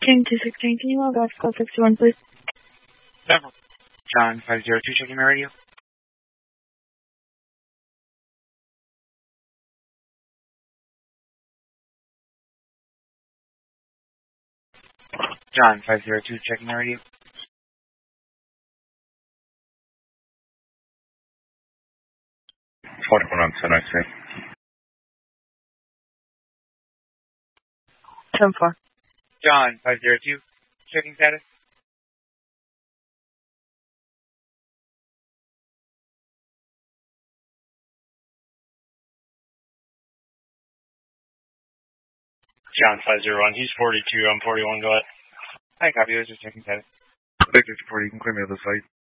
King 216, can you log off call 61, please? John 502 checking my radio. John 502 checking my radio. What on tonight, sir? 10-4. John 502 checking status. John 501, he's 42, I'm 41, go ahead. Hi, copy, I was just checking status. Victor 40, you can clear me of the site.